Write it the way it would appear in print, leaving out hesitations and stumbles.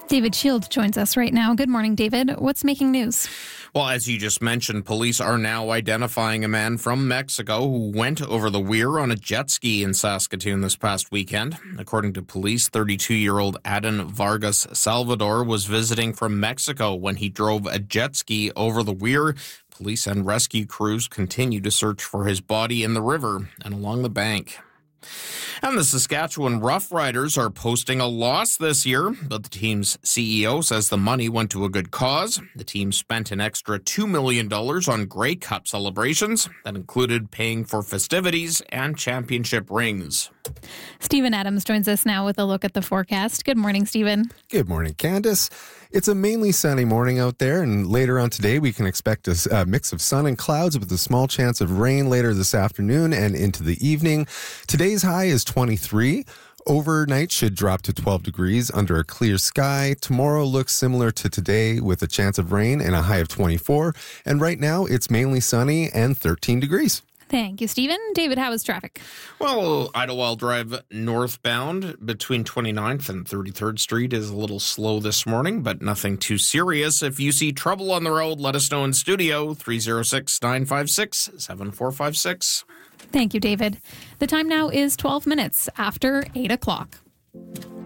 David Shield joins us right now. Good morning, David. What's making news? Well, as you just mentioned, police are now identifying a man from Mexico who went over the weir on a jet ski in Saskatoon this past weekend. According to police, 32-year-old Adan Vargas Salvador was visiting from Mexico when he drove a jet ski over the weir. Police and rescue crews continue to search for his body in the river and along the bank. And the Saskatchewan Roughriders are posting a loss this year, but the team's CEO says the money went to a good cause. The team spent an extra $2 million on Grey Cup celebrations that included paying for festivities and championship rings. Stephen Adams joins us now with a look at the forecast. Good morning, Stephen. Good morning, Candace. It's a mainly sunny morning out there, and later on today we can expect a mix of sun and clouds with a small chance of rain later this afternoon and into the evening. Today's high is 23. Overnight should drop to 12 degrees under a clear sky. Tomorrow looks similar to today with a chance of rain and a high of 24. And right now it's mainly sunny and 13 degrees. Thank you, Stephen. David, how is traffic? Well, Idlewild Drive northbound between 29th and 33rd Street is a little slow this morning, but nothing too serious. If you see trouble on the road, let us know in studio, 306-956-7456. Thank you, David. The time now is 12 minutes after 8 o'clock.